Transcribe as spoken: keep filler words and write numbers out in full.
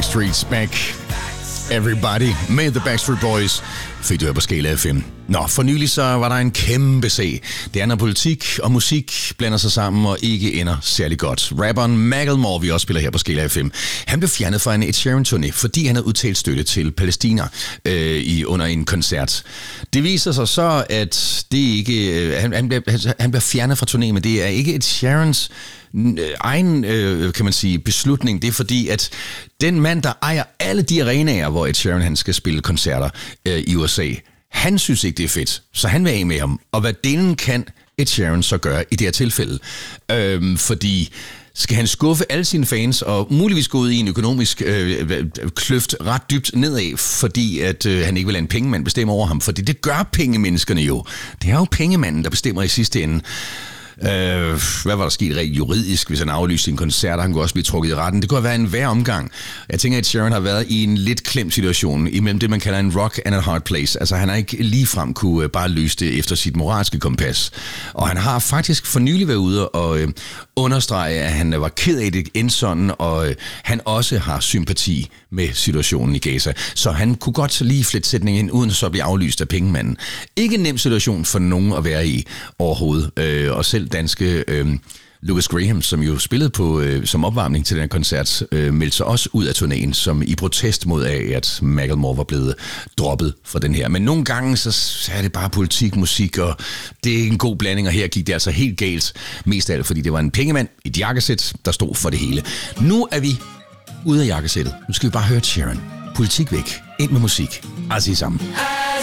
Backstreet's Back. Everybody med The Backstreet Boys fik du her på Skala F M. Nå, for nylig så var der en kæmpe sag. Det er, når politik og musik blander sig sammen og ikke ender særlig godt. Rapperen Macklemore, vi også spiller her på Skala F M, han blev fjernet fra en Ed Sheeran-turné, fordi han havde udtalt støtte til Palæstina øh, i, under en koncert. Det viser sig så, at det ikke, øh, han, han, bliver, han bliver fjernet fra turné, men det er ikke Ed Sheerans egen, øh, kan man sige, beslutning. Det er fordi, at den mand, der ejer alle de arenaer, hvor Ed Sheeran han skal spille koncerter øh, i U S A, han synes ikke, det er fedt, så han vil af med ham. Og hvad delen kan Ed Sheeran så gøre i det her tilfælde? Øhm, fordi skal han skuffe alle sine fans og muligvis gå ud i en økonomisk øh, kløft ret dybt nedad, fordi at øh, han ikke vil lade en pengemand bestemme over ham? Fordi det gør pengemenneskerne jo. Det er jo pengemanden, der bestemmer i sidste ende. Uh, hvad var der sket rent juridisk, hvis han aflyste sin koncert? Han kunne også blive trukket i retten. Det kunne have været en værre omgang. Jeg tænker, at Sheeran har været i en lidt klemt situation imellem det, man kalder en rock and a hard place. Altså, han har ikke ligefrem kunne bare løse det efter sit moralske kompas. Og han har faktisk for nylig været ude og øh, understrege, at han var ked af det end sådan, og øh, han også har sympati med situationen i Gaza. Så han kunne godt lige flette sætningen ind, uden så at blive aflyst af pengemanden. Ikke en nem situation for nogen at være i overhovedet. Øh, og selv danske øh, Louis Graham, som jo spillede på øh, som opvarmning til den her koncert, øh, meldte sig også ud af turnéen, som i protest mod af, at Macklemore var blevet droppet for den her. Men nogle gange, så, så er det bare politik, musik, og det er en god blanding, og her gik det altså helt galt. Mest af alt, fordi det var en pengemand i et jakkesæt, der stod for det hele. Nu er vi ude af jakkesættet. Nu skal vi bare høre Sheeran. Politik væk. Ind med musik. Altså i sammen.